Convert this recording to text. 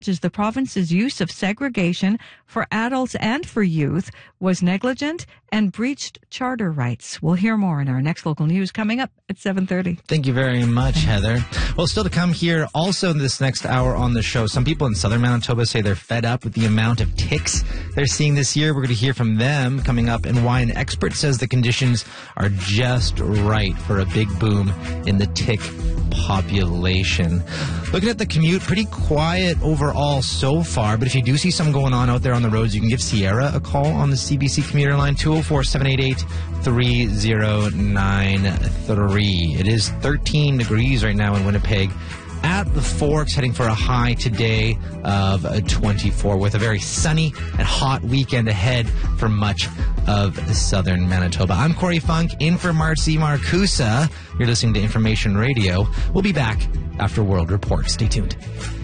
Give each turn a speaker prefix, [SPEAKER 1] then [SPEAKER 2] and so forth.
[SPEAKER 1] the province's use of segregation for adults and for youth was negligent and breached charter rights. We'll hear more in our next local news coming up at 7:30.
[SPEAKER 2] Thank you very much, Heather. Well, still to come here also in this next hour on the show, some people in southern Manitoba say they're fed up with the amount of ticks they're seeing this year. We're going to hear from them coming up, and why an expert says the conditions are just right for a big boom in the tick population. Looking at the commute, pretty quiet overall so far, but if you do see some going on out there on the roads, you can give Sierra a call on the CBC commuter line, 204-788-3093. It is 13 degrees right now in Winnipeg at the Forks, heading for a high today of 24, with a very sunny and hot weekend ahead for much of southern Manitoba. I'm Corey Funk, in for Marcy Marcusa. You're listening to Information Radio. We'll be back after World Report. Stay tuned.